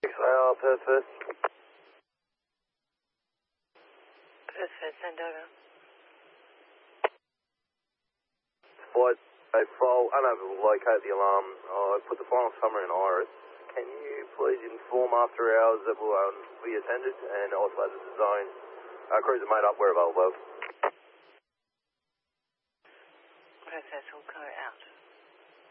XAR, Perth first. Perth first, send over. Flight 84, unable to locate the alarm. I put the final summary in Iris. Can you please inform after hours that will be attended and also the zone cruiser made up where available. Perth first will go out.